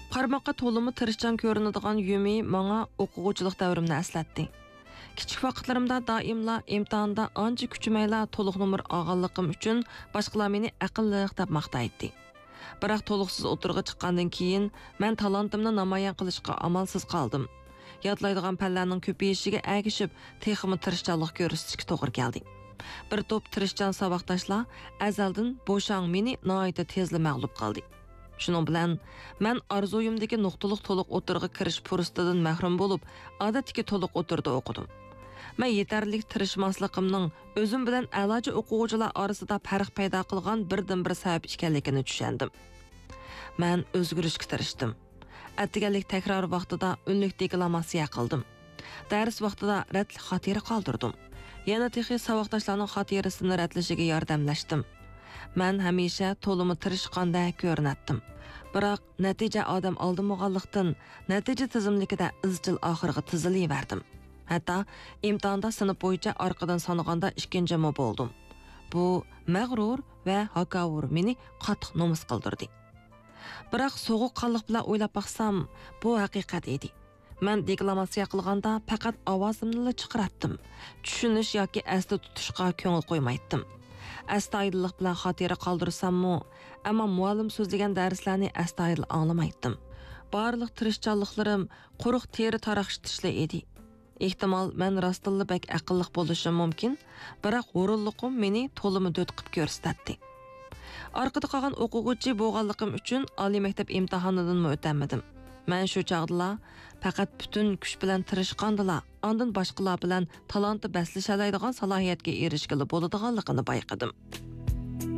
Qarmoqqa to'limi tirishchan ko'rinadigan yumi menga o'quvchilik davrimni eslatdi. Kichik vaqtlarimda doimla imtihonda ancha kuchmayla to'liq nomer olganligim uchun boshqalar meni aqlliq deb maqtaydi. Biroq to'liqsiz o'tirg'i chiqqandan keyin men talantimni namoyon qilishga amalsiz qoldim. Yodlaydigan fanlarning ko'payishiga ergishib, texmi tirishchanlik ko'rsatishga to'g'ri keldi. Bir to'p tirishchan saboqdoshlar azaldan bo'shang meni nihoyatda tezli mag'lub qildi. Shuning bilan men orzuyimdagi nuqtaliq to'liq o'tirg'i kirish fursatidan mahrum bo'lib, odatdagi to'liq o'tirda o'qidim. Men yetarlik tirishmasligimning o'zim bilan a'lochi o'quvchilar orasida farq paydo qilgan birdan-bir sabab ekanligini tushundim. Men o'zgarishga tirishdim. Attiganlik takror vaqtida unlik deklamatsiya qildim. Dars vaqtida radli xotira qoldirdim. Yana texi saboqdoshlarning xotirasini radlashiga yordamlashdim. Men hamisha to'limi tirishqanda ko'rinatdim. Biroq natija odam oldinmoqanlikdan natija tizimligida izchil oxirga tizilaverdim. Hatto imtihonda sinf bo'yicha orqadan sanaganda 2-mi bo'ldim. Bu mag'rur va hakavur meni qattiq nomus qildirdi. Biroq so'g'uq qonliq bilan o'ylab baqsam, bu haqiqat edi. Men deklamatsiya qilganda faqat ovozimni chiqaratdim. Tushunish yoki asli tutishga ko'ngil qo'ymaydim. Astoydillik bilan xotira qoldirsammi, ammo muallim so'zlagan darslarni astoydil anglamaydim. Barliq tirishchanliklarim quruq teri taraqshtishli edi. Ehtimol men rostilla bak aqlliq bo'lishim mumkin, biroq o'rinliqim meni to'limi do't qilib ko'rsatdi. Orqada qolgan o'quvchi bo'lganligim uchun oliy maktab imtihonidan o'tamadim. Men shu chaqdala faqat butun kuch bilan tirishqandila, ondan boshqalar bilan talanti baslashalaydigan salohiyatga erishgili bo'ladiganligini bayqadim.